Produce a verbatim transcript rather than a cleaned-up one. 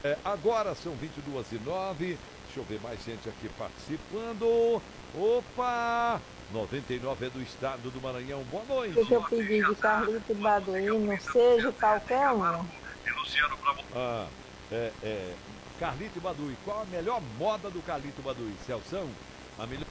É, agora são vinte e duas e nove. Deixa eu ver mais gente aqui participando. Opa! noventa e nove é do estado do Maranhão. Boa O que noite. eu pedi de Carlito e Baduíno, seja qualquer um. Ah, é, é. Carlito e Baduí. Qual a melhor moda do Carlito e Baduí? Celção? A melhor